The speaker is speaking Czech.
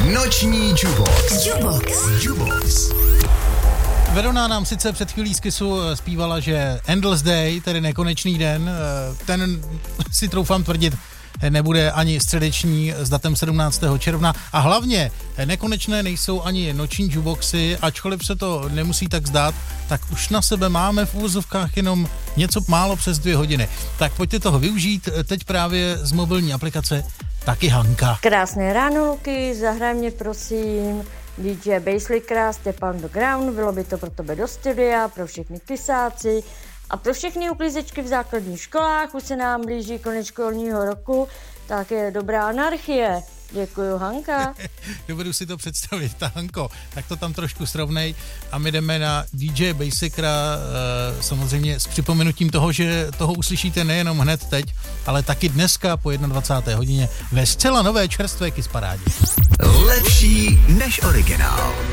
Noční Jubox. Verona nám sice před chvílí z Kissu zpívala, že Endless Day, tedy nekonečný den, ten si troufám tvrdit, nebude ani středeční s datem 17. června a hlavně nekonečné nejsou ani noční juboxy, ačkoliv se to nemusí tak zdát, tak už na sebe máme v úvozovkách jenom něco málo přes 2 hodiny. Tak pojďte toho využít, teď právě z mobilní aplikace taky Hanka. Krásné ráno, Luky, zahraj mě prosím DJ Basslickera, Step on the Ground, bylo by to pro tebe do studia, pro všechny kysáci a pro všechny uklízečky v základních školách, už se nám blíží konec školního roku, tak je dobrá anarchie. Děkuju, Hanka. Dovedu si to představit, ta Hanko, tak to tam trošku srovnej a my jdeme na DJ Basslickera, samozřejmě s připomenutím toho, že toho uslyšíte nejenom hned teď, ale taky dneska po 21. hodině ve zcela nové čerstvé Kiss parádě. Lepší než originál.